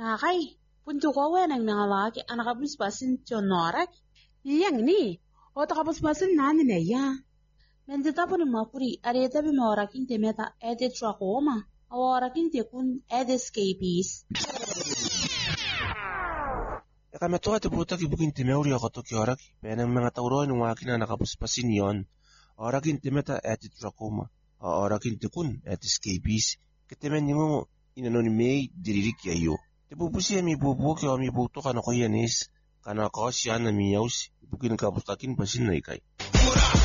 Nakay, punto ko ang nangalaki ang nakapuspasin tiyon norak. Iyang ni, o takapuspasin nani na iya. Mendita po ni mapuri, areta bi maorakin temeta ede trakoma, awarakin te kun ede escapees. Kami to ate puta kibukin timeuri ako to kioraki, penang mga tauroin ng wakin na nakapuspasin yon. Orakin temeta ede trakoma, orakin te kun ede escapees. Kitemen yung inano ni May diririk yayo. Tipupusi mi bubuki o mi buto ka na ko yanis, kana ko siya na miyaws, ibukin kapustakin pasin na ikay.